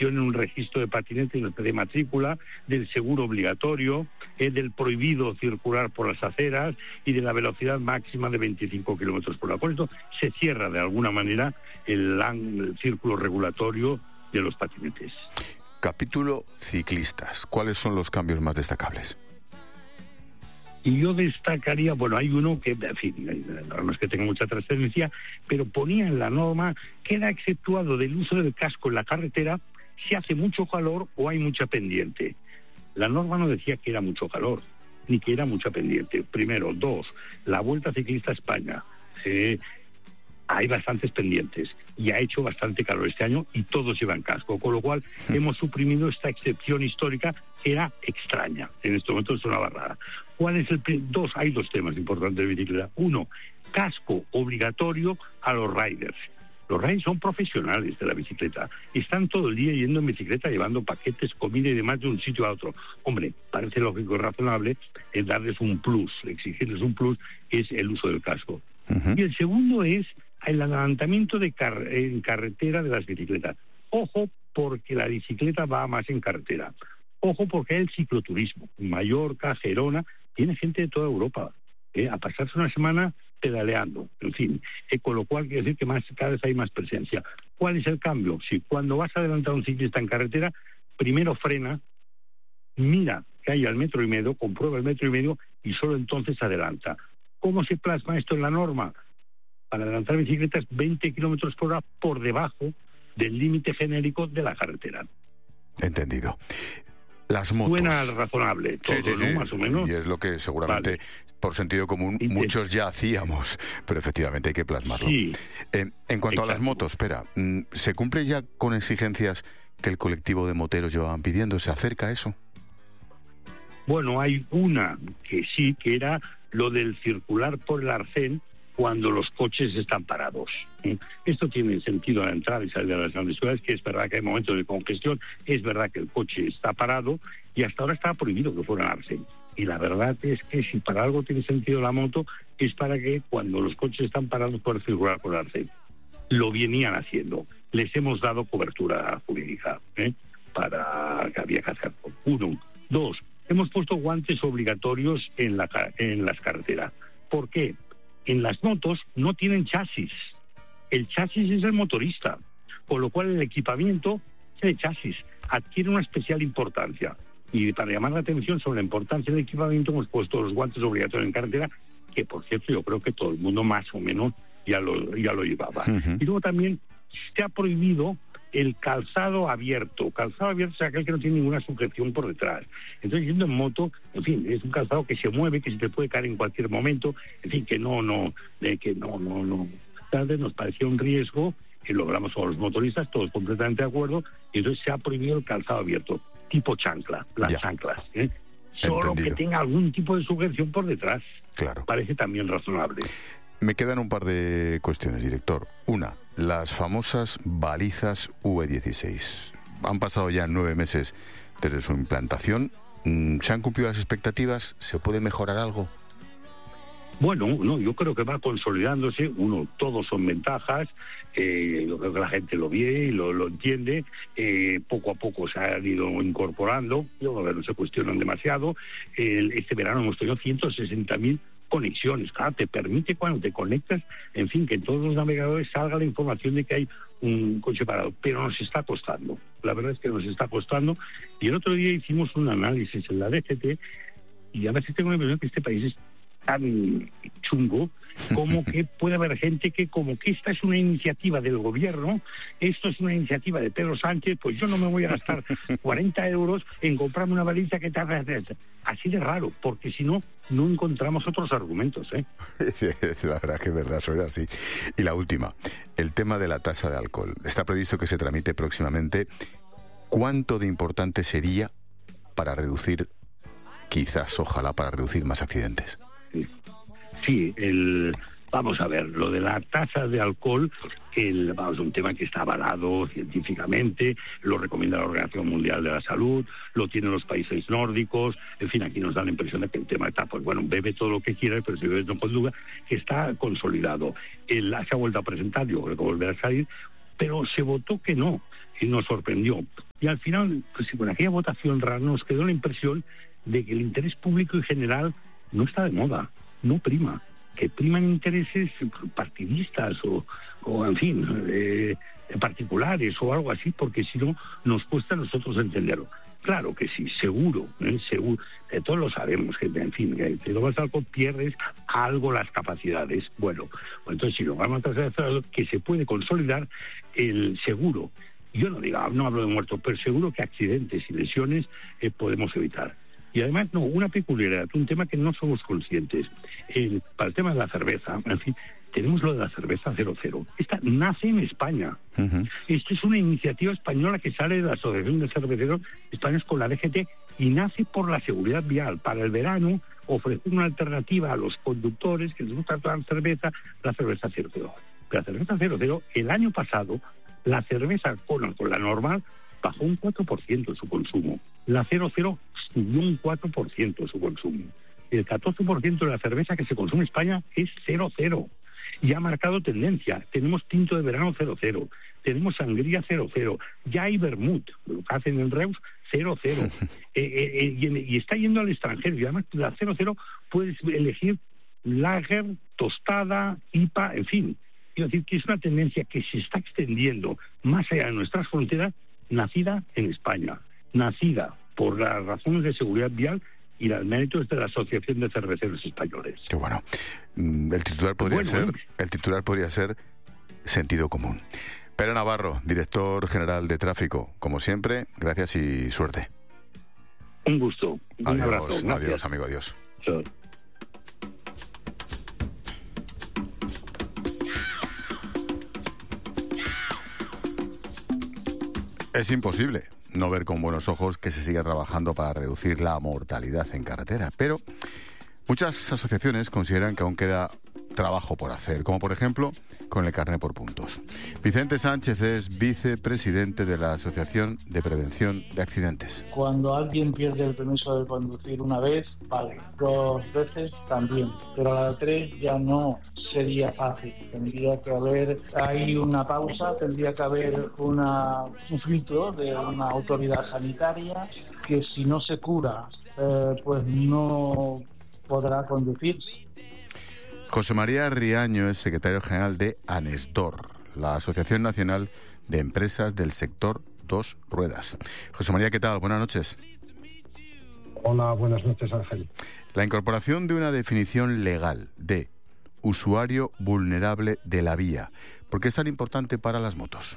inscripción en un registro de patinetes de matrícula, del seguro obligatorio, del prohibido circular por las aceras y de la velocidad máxima de 25 kilómetros por hora. Por esto se cierra de alguna manera el círculo regulatorio de los patinetes. Capítulo ciclistas. ¿Cuáles son los cambios más destacables? Y yo destacaría, bueno, hay uno que, en fin, no es que tenga mucha trascendencia, pero ponía en la norma que era exceptuado del uso del casco en la carretera si hace mucho calor o hay mucha pendiente. La norma no decía que era mucho calor, ni que era mucha pendiente. Primero. Dos, la Vuelta Ciclista a España. Hay bastantes pendientes y ha hecho bastante calor este año y todos llevan casco, con lo cual hemos suprimido esta excepción histórica que era extraña. En este momento es una barrada. ¿Cuál es hay dos temas importantes de bicicleta. Uno, casco obligatorio a los riders. Los riders son profesionales de la bicicleta. Están todo el día yendo en bicicleta, llevando paquetes, comida y demás de un sitio a otro. Hombre, parece lógico y razonable darles un plus, exigirles un plus, que es el uso del casco. Y el segundo es el adelantamiento en carretera de las bicicletas. Ojo, porque la bicicleta va más en carretera. Ojo, porque hay el cicloturismo. Mallorca, Gerona, tiene gente de toda Europa a pasarse una semana pedaleando. En fin, con lo cual quiere decir que cada vez hay más presencia. ¿Cuál es el cambio? Si cuando vas a adelantar a un ciclista en carretera, primero frena, mira que hay al 1,5 metros, comprueba el 1,5 metros y solo entonces adelanta. ¿Cómo se plasma esto en la norma? Para adelantar bicicletas 20 kilómetros por hora por debajo del límite genérico de la carretera. Entendido. Las motos. Suena razonable todo, sí, ¿no? Más o menos. Y es lo que seguramente, por sentido común, muchos ya hacíamos, pero efectivamente hay que plasmarlo. Sí. En cuanto a las motos, espera, ¿se cumple ya con exigencias que el colectivo de moteros llevaban pidiendo? ¿Se acerca a eso? Bueno, hay una que sí, que era lo del circular por el arcén cuando los coches están parados. Esto tiene sentido a la entrada y salida de las grandes ciudades, que es verdad que hay momentos de congestión, es verdad que el coche está parado y hasta ahora estaba prohibido que fueran arcén. Y la verdad es que si para algo tiene sentido la moto, es para que cuando los coches están parados puedan circular por el arcén. Lo venían haciendo. Les hemos dado cobertura jurídica para que había que hacerlo. Uno. Dos, hemos puesto guantes obligatorios en las carreteras. ¿Por qué? En las motos no tienen chasis. El chasis es el motorista, con lo cual el equipamiento es el chasis. Adquiere una especial importancia. Y para llamar la atención sobre la importancia del equipamiento hemos puesto los guantes obligatorios en carretera, que por cierto yo creo que todo el mundo más o menos ya lo llevaba. Y luego también se ha prohibido el calzado abierto. Calzado abierto es aquel que no tiene ninguna sujeción por detrás. Entonces, yendo en moto, en fin, es un calzado que se mueve, que se te puede caer en cualquier momento, en fin, que no. Tarde nos parecía un riesgo, que lo hablamos con los motoristas, todos completamente de acuerdo, y entonces se ha prohibido el calzado abierto, tipo chancla, las chanclas, solo que tenga algún tipo de sujeción por detrás. Claro. Parece también razonable. Me quedan un par de cuestiones, director. Una, las famosas balizas V16. Han pasado ya 9 meses desde su implantación. ¿Se han cumplido las expectativas? ¿Se puede mejorar algo? Bueno, no, yo creo que va consolidándose. Todos son ventajas. Yo creo que la gente lo ve y lo entiende. Poco a poco se han ido incorporando. No se cuestionan demasiado. Este verano hemos tenido 160.000 conexiones. Claro, te permite cuando te conectas, en fin, que en todos los navegadores salga la información de que hay un coche parado, pero nos está costando. La verdad es que nos está costando. Y el otro día hicimos un análisis en la DGT y a veces tengo la impresión que este país es tan chungo como que puede haber gente que como que esta es una iniciativa del gobierno, esto es una iniciativa de Pedro Sánchez, pues yo no me voy a gastar 40 euros en comprarme una baliza que tarda así de raro, porque si no encontramos otros argumentos. Sí, la verdad que es verdad, suena así. Y la última, el tema de la tasa de alcohol. Está previsto que se tramite próximamente. ¿Cuánto de importante sería para reducir, quizás, ojalá, para reducir más accidentes? Sí, vamos a ver, lo de la tasa de alcohol, es un tema que está avalado científicamente, lo recomienda la Organización Mundial de la Salud, lo tienen los países nórdicos, en fin, aquí nos da la impresión de que el tema está, pues bueno, bebe todo lo que quieras, pero si bebes no con duda, que está consolidado. Se ha vuelto a presentar, yo creo que volverá a salir, pero se votó que no. y nos sorprendió. Y al final, pues con aquella votación rara nos quedó la impresión de que el interés público en general no está de moda, no prima, que priman intereses partidistas o en fin, particulares o algo así, porque si no nos cuesta a nosotros entenderlo. Claro que sí, seguro, seguro, todos lo sabemos, que en fin, que si lo vas a algo pierdes algo las capacidades. Bueno, entonces si lo vamos a hacer, que se puede consolidar el seguro. Yo no hablo de muertos, pero seguro que accidentes y lesiones podemos evitar. Y además, una peculiaridad, un tema que no somos conscientes. Para el tema de la cerveza, en fin, tenemos lo de la cerveza 00. Esta nace en España. Uh-huh. Esto es una iniciativa española que sale de la Asociación de Cerveceros Españoles con la DGT y nace por la seguridad vial. Para el verano, ofrecer una alternativa a los conductores que les gusta tomar cerveza, la cerveza 00. Pero la cerveza 00, el año pasado, la cerveza con la normal bajó un 4% su consumo. La 00 subió un 4% su consumo. El 14% de la cerveza que se consume en España es 00. Y ha marcado tendencia. Tenemos tinto de verano 00, tenemos sangría 00, ya hay vermut, lo que hacen en Reus 00, y está yendo al extranjero. Y además la 00 puedes elegir lager, tostada, IPA, en fin. Quiero decir que es una tendencia que se está extendiendo más allá de nuestras fronteras, nacida en España, nacida por las razones de seguridad vial y los méritos de la Asociación de Cerveceros Españoles. Qué bueno. El titular podría ser sentido común. Pere Navarro, director general de Tráfico, como siempre, gracias y suerte. Un gusto. Un abrazo. Gracias. Adiós, amigo, adiós. Chao. Es imposible no ver con buenos ojos que se siga trabajando para reducir la mortalidad en carretera, pero muchas asociaciones consideran que aún queda trabajo por hacer, como por ejemplo con el carné por puntos. Vicente Sánchez es vicepresidente de la Asociación de Prevención de Accidentes. Cuando alguien pierde el permiso de conducir una vez, vale, 2 veces también, pero a la 3 ya no sería fácil. Tendría que haber ahí una pausa, tendría que haber un filtro de una autoridad sanitaria que si no se cura, pues no podrá conducir. José María Riaño es secretario general de ANESDOR, la Asociación Nacional de Empresas del Sector Dos Ruedas. José María, ¿qué tal? Buenas noches. Hola, buenas noches, Ángel. La incorporación de una definición legal de usuario vulnerable de la vía, ¿por qué es tan importante para las motos?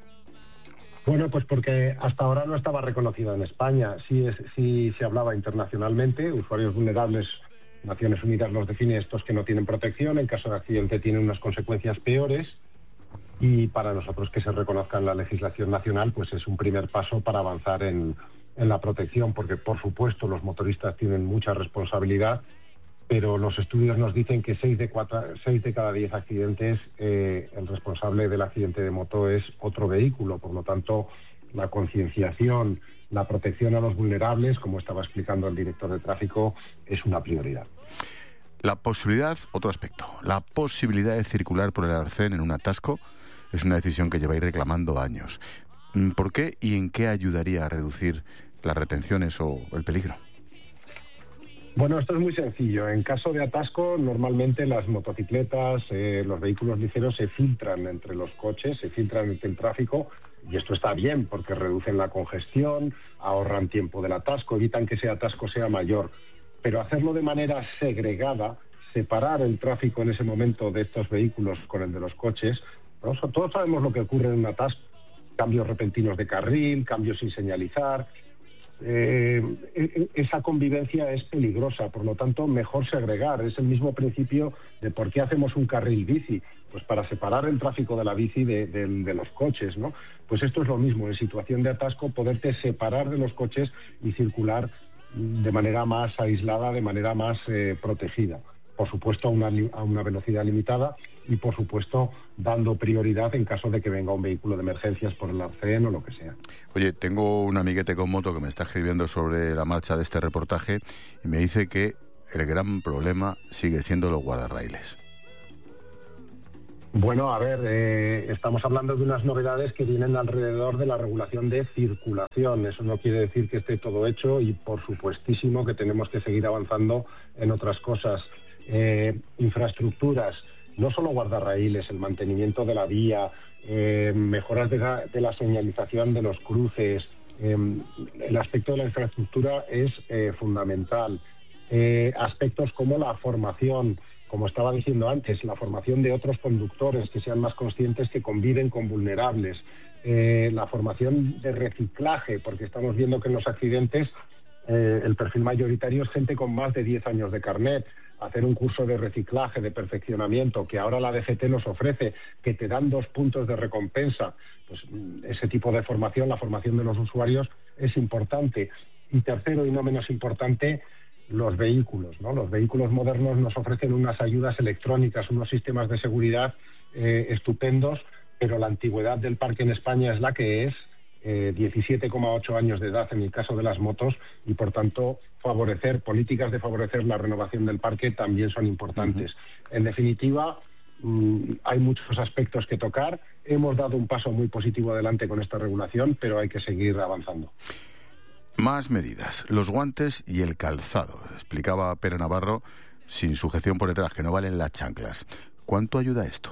Bueno, pues porque hasta ahora no estaba reconocido en España. Sí se hablaba internacionalmente, usuarios vulnerables. Naciones Unidas los define estos que no tienen protección, en caso de accidente tienen unas consecuencias peores, y para nosotros que se reconozca en la legislación nacional pues es un primer paso para avanzar en la protección, porque por supuesto los motoristas tienen mucha responsabilidad, pero los estudios nos dicen que 6 de cada 10 accidentes, el responsable del accidente de moto es otro vehículo. Por lo tanto, la concienciación, la protección a los vulnerables, como estaba explicando el director de tráfico, es una prioridad. La posibilidad, otro aspecto, la posibilidad de circular por el arcén en un atasco es una decisión que lleváis reclamando años. ¿Por qué y en qué ayudaría a reducir las retenciones o el peligro? Bueno, esto es muy sencillo. En caso de atasco, normalmente las motocicletas, los vehículos ligeros se filtran entre los coches, se filtran entre el tráfico. Y esto está bien porque reducen la congestión, ahorran tiempo del atasco, evitan que ese atasco sea mayor. Pero hacerlo de manera segregada, separar el tráfico en ese momento de estos vehículos con el de los coches, ¿no? Todos sabemos lo que ocurre en un atasco. Cambios repentinos de carril, cambios sin señalizar. Esa convivencia es peligrosa, por lo tanto mejor segregar. Es el mismo principio de por qué hacemos un carril bici, pues para separar el tráfico de la bici de los coches, ¿no? Pues esto es lo mismo, en situación de atasco poderte separar de los coches y circular de manera más aislada, de manera más protegida. Por supuesto a una velocidad limitada y por supuesto dando prioridad en caso de que venga un vehículo de emergencias por el arcén o lo que sea. Oye, tengo un amiguete con moto que me está escribiendo sobre la marcha de este reportaje y me dice que el gran problema sigue siendo los guardarraíles. Bueno, a ver, estamos hablando de unas novedades que vienen alrededor de la regulación de circulación. Eso no quiere decir que esté todo hecho y, por supuestísimo, que tenemos que seguir avanzando en otras cosas. Infraestructuras, no solo guardarraíles, el mantenimiento de la vía, mejoras de la señalización de los cruces. El aspecto de la infraestructura es fundamental. Aspectos como la formación, como estaba diciendo antes, la formación de otros conductores que sean más conscientes que conviven con vulnerables, la formación de reciclaje, porque estamos viendo que en los accidentes el perfil mayoritario es gente con más de 10 años de carnet. Hacer un curso de reciclaje, de perfeccionamiento, que ahora la DGT nos ofrece, que te dan 2 puntos de recompensa, pues ese tipo de formación, la formación de los usuarios, es importante. Y tercero, y no menos importante, los vehículos, ¿no? Los vehículos modernos nos ofrecen unas ayudas electrónicas, unos sistemas de seguridad estupendos, pero la antigüedad del parque en España es la que es, 17,8 años de edad en el caso de las motos, y por tanto políticas de favorecer la renovación del parque también son importantes. En definitiva, hay muchos aspectos que tocar. Hemos dado un paso muy positivo adelante con esta regulación, pero hay que seguir avanzando. Más medidas, los guantes y el calzado. Explicaba Pere Navarro, sin sujeción por detrás, que no valen las chanclas. ¿Cuánto ayuda esto?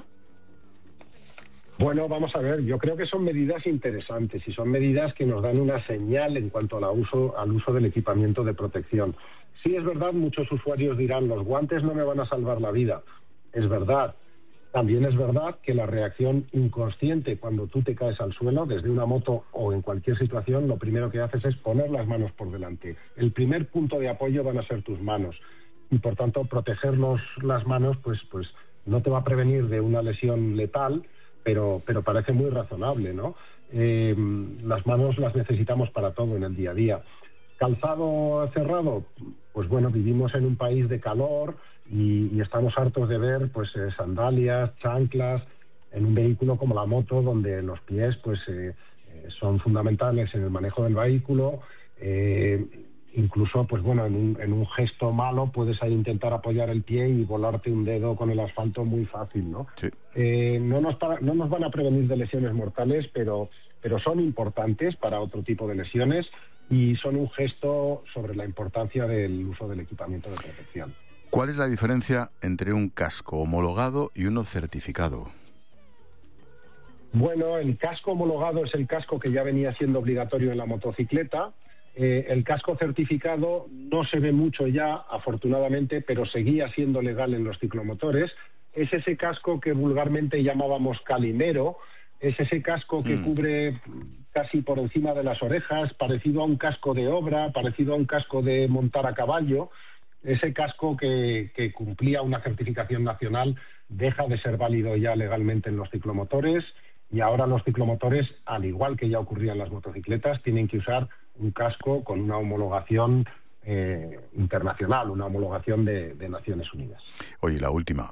Bueno, vamos a ver, yo creo que son medidas interesantes y son medidas que nos dan una señal en cuanto al uso del equipamiento de protección. Sí, es verdad, muchos usuarios dirán, los guantes no me van a salvar la vida. Es verdad. También es verdad que la reacción inconsciente cuando tú te caes al suelo, desde una moto o en cualquier situación, lo primero que haces es poner las manos por delante. El primer punto de apoyo van a ser tus manos y, por tanto, proteger las manos pues no te va a prevenir de una lesión letal, pero parece muy razonable, ¿no? Las manos las necesitamos para todo en el día a día. Calzado cerrado, pues bueno, vivimos en un país de calor y estamos hartos de ver pues sandalias, chanclas, en un vehículo como la moto, donde los pies pues son fundamentales en el manejo del vehículo. Incluso, pues bueno, en un gesto malo puedes ahí intentar apoyar el pie y volarte un dedo con el asfalto muy fácil, ¿no? Sí. No nos van a prevenir de lesiones mortales, pero son importantes para otro tipo de lesiones y son un gesto sobre la importancia del uso del equipamiento de protección. ¿Cuál es la diferencia entre un casco homologado y uno certificado? Bueno, el casco homologado es el casco que ya venía siendo obligatorio en la motocicleta. El casco certificado no se ve mucho ya, afortunadamente, pero seguía siendo legal en los ciclomotores. Es ese casco que vulgarmente llamábamos calimero, es ese casco que cubre casi por encima de las orejas, parecido a un casco de obra, parecido a un casco de montar a caballo. Ese casco que cumplía una certificación nacional deja de ser válido ya legalmente en los ciclomotores y ahora los ciclomotores, al igual que ya ocurría en las motocicletas, tienen que usar un casco con una homologación internacional, una homologación de Naciones Unidas. Oye, la última.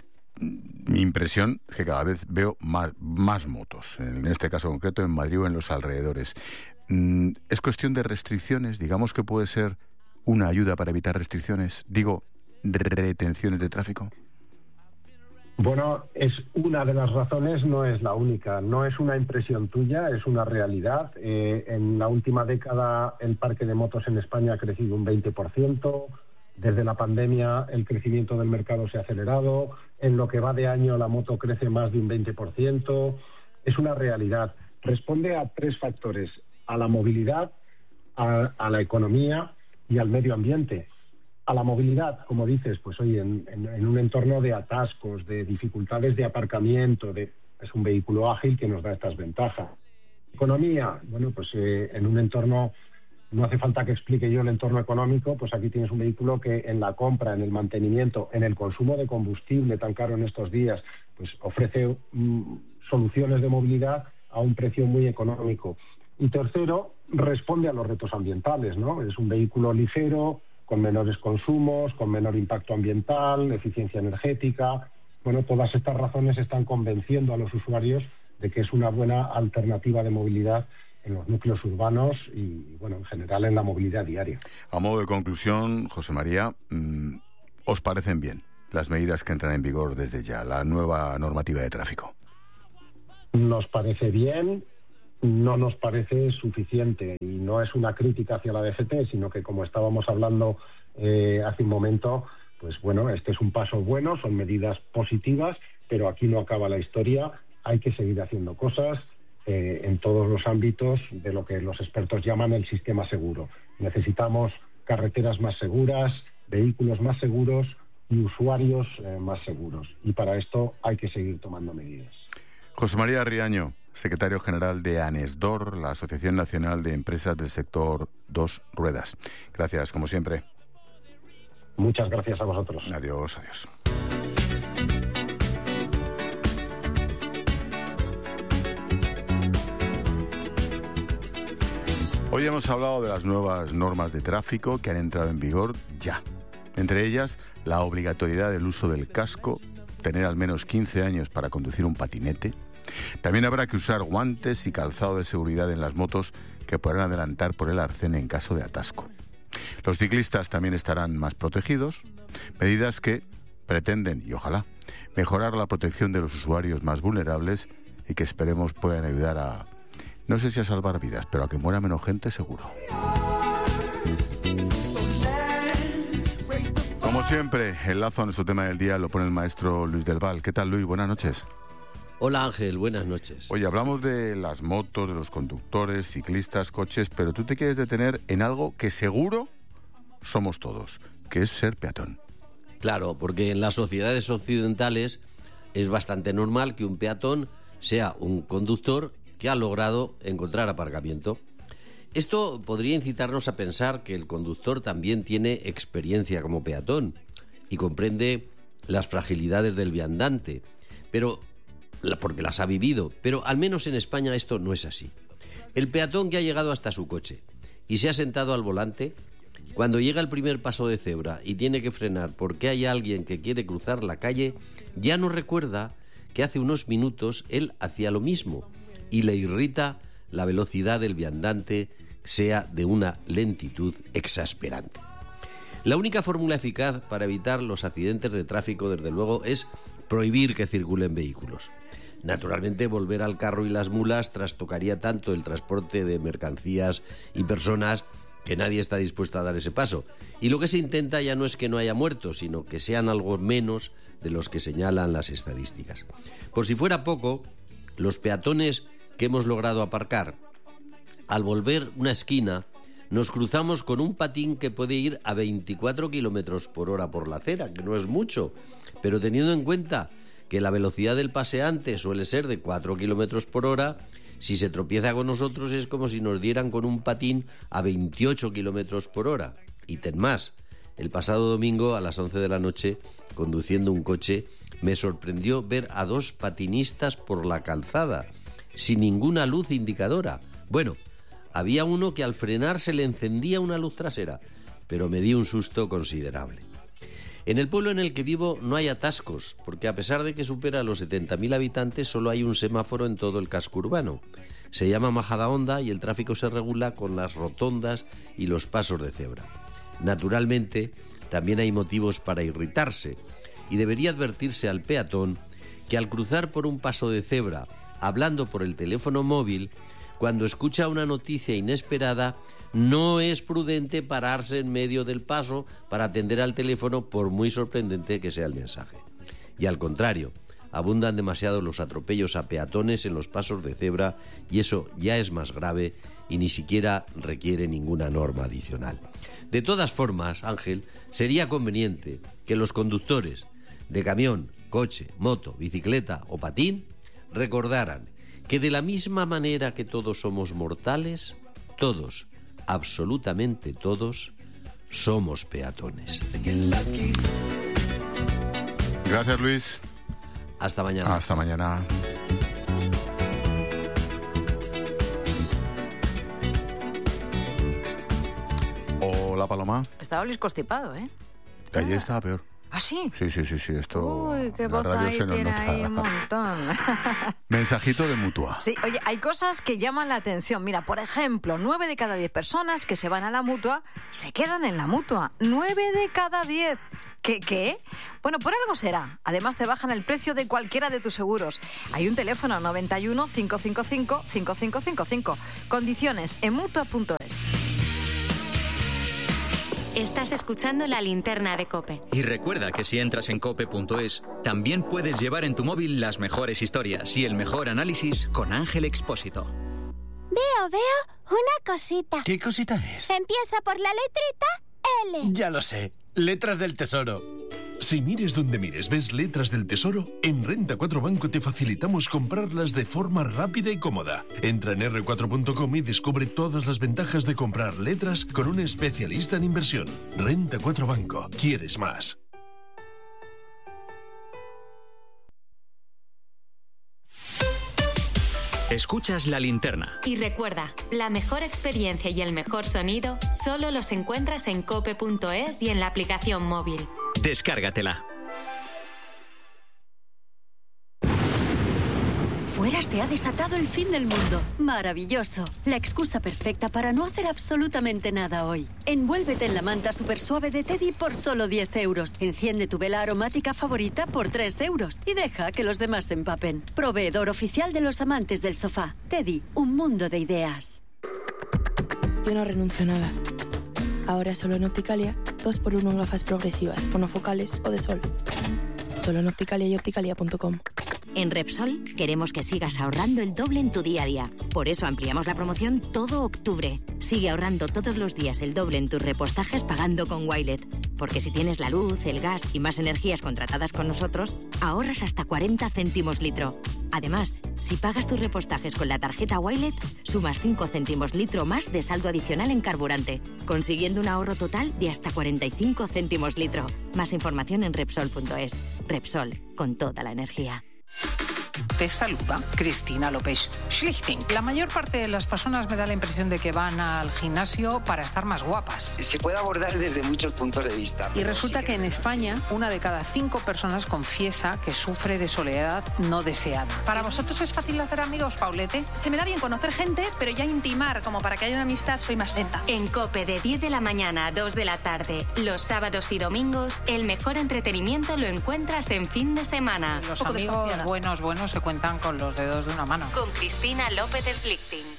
Mi impresión es que cada vez veo más motos, en este caso concreto en Madrid o en los alrededores. ¿Es cuestión de restricciones? Digamos que puede ser una ayuda para evitar restricciones, digo, retenciones de tráfico. Bueno, es una de las razones, no es la única. No es una impresión tuya, es una realidad. En la última década el parque de motos en España ha crecido un 20%. Desde la pandemia el crecimiento del mercado se ha acelerado. En lo que va de año la moto crece más de un 20%. Es una realidad. Responde a 3 factores: a la movilidad, a la economía y al medio ambiente. A la movilidad, como dices, pues oye, en un entorno de atascos, de dificultades de aparcamiento, es un vehículo ágil que nos da estas ventajas. Economía, bueno, pues en un entorno, no hace falta que explique yo el entorno económico, pues aquí tienes un vehículo que en la compra, en el mantenimiento, en el consumo de combustible tan caro en estos días, pues ofrece soluciones de movilidad a un precio muy económico. Y tercero, responde a los retos ambientales, ¿no? Es un vehículo ligero, con menores consumos, con menor impacto ambiental, eficiencia energética. Bueno, todas estas razones están convenciendo a los usuarios de que es una buena alternativa de movilidad en los núcleos urbanos y, bueno, en general en la movilidad diaria. A modo de conclusión, José María, ¿os parecen bien las medidas que entran en vigor desde ya, la nueva normativa de tráfico? Nos parece bien, no nos parece suficiente, y no es una crítica hacia la DGT, sino que, como estábamos hablando hace un momento, pues bueno, este es un paso bueno, son medidas positivas, pero aquí no acaba la historia. Hay que seguir haciendo cosas en todos los ámbitos de lo que los expertos llaman el sistema seguro. Necesitamos carreteras más seguras, vehículos más seguros y usuarios más seguros. Y para esto hay que seguir tomando medidas. José María Riaño, secretario general de ANESDOR, la Asociación Nacional de Empresas del Sector Dos Ruedas. Gracias, como siempre. Muchas gracias a vosotros. Adiós, adiós. Hoy hemos hablado de las nuevas normas de tráfico que han entrado en vigor ya. Entre ellas, la obligatoriedad del uso del casco, tener al menos 15 años para conducir un patinete. También habrá que usar guantes y calzado de seguridad en las motos que podrán adelantar por el arcén en caso de atasco. Los ciclistas también estarán más protegidos, medidas que pretenden, y ojalá, mejorar la protección de los usuarios más vulnerables y que esperemos puedan ayudar a, no sé si a salvar vidas, pero a que muera menos gente seguro. Como siempre, el lazo a nuestro tema del día lo pone el maestro Luis del Val. ¿Qué tal, Luis? Buenas noches. Hola, Ángel. Buenas noches. Oye, hablamos de las motos, de los conductores, ciclistas, coches, pero tú te quieres detener en algo que seguro somos todos, que es ser peatón. Claro, porque en las sociedades occidentales es bastante normal que un peatón sea un conductor que ha logrado encontrar aparcamiento. Esto podría incitarnos a pensar que el conductor también tiene experiencia como peatón y comprende las fragilidades del viandante, porque las ha vivido. Pero al menos en España esto no es así. El peatón que ha llegado hasta su coche y se ha sentado al volante, cuando llega el primer paso de cebra y tiene que frenar porque hay alguien que quiere cruzar la calle, ya no recuerda que hace unos minutos él hacía lo mismo y le irrita la velocidad del viandante, sea de una lentitud exasperante. La única fórmula eficaz para evitar los accidentes de tráfico, desde luego, es prohibir que circulen vehículos. Naturalmente, volver al carro y las mulas trastocaría tanto el transporte de mercancías y personas que nadie está dispuesto a dar ese paso. Y lo que se intenta ya no es que no haya muertos, sino que sean algo menos de los que señalan las estadísticas. Por si fuera poco, los peatones que hemos logrado aparcar, al volver una esquina, nos cruzamos con un patín que puede ir a 24 kilómetros por hora por la acera, que no es mucho, pero teniendo en cuenta que la velocidad del paseante suele ser de 4 kilómetros por hora, si se tropieza con nosotros es como si nos dieran con un patín a 28 kilómetros por hora. Y ten más, el pasado domingo a las 11 de la noche, conduciendo un coche, me sorprendió ver a 2 patinistas por la calzada, sin ninguna luz indicadora. Bueno, había uno que al frenar se le encendía una luz trasera, pero me di un susto considerable. En el pueblo en el que vivo no hay atascos, porque a pesar de que supera los 70.000 habitantes, solo hay un semáforo en todo el casco urbano. Se llama Majadahonda y el tráfico se regula con las rotondas y los pasos de cebra. Naturalmente, también hay motivos para irritarse, y debería advertirse al peatón que al cruzar por un paso de cebra, hablando por el teléfono móvil, cuando escucha una noticia inesperada, no es prudente pararse en medio del paso para atender al teléfono, por muy sorprendente que sea el mensaje. Y al contrario, abundan demasiado los atropellos a peatones en los pasos de cebra, y eso ya es más grave y ni siquiera requiere ninguna norma adicional. De todas formas, Ángel, sería conveniente que los conductores de camión, coche, moto, bicicleta o patín recordaran que de la misma manera que todos somos mortales, todos, absolutamente todos, somos peatones. Gracias, Luis. Hasta mañana. Hasta mañana. Hola, Paloma. Estaba Luis constipado, ¿eh? Ayer estaba peor. ¿Ah, sí? Sí. Esto... Uy, qué la voz radio ahí se nos tiene nota. ahí un montón. Mensajito de Mutua. Sí, oye, hay cosas que llaman la atención. Mira, por ejemplo, 9 de cada 10 personas que se van a la Mutua se quedan en la Mutua. 9 de cada 10. ¿Qué? Bueno, por algo será. Además te bajan el precio de cualquiera de tus seguros. Hay un teléfono 91 555 5555. Condiciones en Mutua.es. Estás escuchando La Linterna de COPE. Y recuerda que si entras en cope.es, también puedes llevar en tu móvil las mejores historias y el mejor análisis con Ángel Expósito. Veo una cosita. ¿Qué cosita es? Empieza por la letrita L. Ya lo sé, letras del tesoro. Si mires donde mires, ves letras del tesoro, en Renta 4 Banco te facilitamos comprarlas de forma rápida y cómoda. Entra en r4.com y descubre todas las ventajas de comprar letras con un especialista en inversión. Renta 4 Banco. ¿Quieres más? Escuchas La Linterna. Y recuerda, la mejor experiencia y el mejor sonido solo los encuentras en cope.es y en la aplicación móvil. Descárgatela. Fuera se ha desatado el fin del mundo. Maravilloso. La excusa perfecta para no hacer absolutamente nada hoy. Envuélvete en la manta super suave de Teddy por solo 10 euros. Enciende tu vela aromática favorita por 3 euros. Y deja que los demás se empapen. Proveedor oficial de los amantes del sofá. Teddy, un mundo de ideas. Yo no renuncio a nada. Ahora solo en Opticalia, 2x1 en gafas progresivas, monofocales o de sol. Solo en Opticalia y opticalia.com. En Repsol queremos que sigas ahorrando el doble en tu día a día. Por eso ampliamos la promoción todo octubre. Sigue ahorrando todos los días el doble en tus repostajes pagando con Wilet. Porque si tienes la luz, el gas y más energías contratadas con nosotros, ahorras hasta 40 céntimos litro. Además, si pagas tus repostajes con la tarjeta Wilet, sumas 5 céntimos litro más de saldo adicional en carburante, consiguiendo un ahorro total de hasta 45 céntimos litro. Más información en Repsol.es. Repsol, con toda la energía. Te saluda Cristina López Schlichting. La mayor parte de las personas me da la impresión de que van al gimnasio para estar más guapas. Se puede abordar desde muchos puntos de vista. Y resulta que en España, 1 de cada 5 personas confiesa que sufre de soledad no deseada. ¿Para vosotros es fácil hacer amigos, Paulete? Se me da bien conocer gente, pero ya intimar, como para que haya una amistad, soy más lenta. En COPE de 10 de la mañana a 2 de la tarde, los sábados y domingos, el mejor entretenimiento lo encuentras en fin de semana. Los amigos buenos se cuentan con los dedos de una mano. Con Cristina López Schlichting.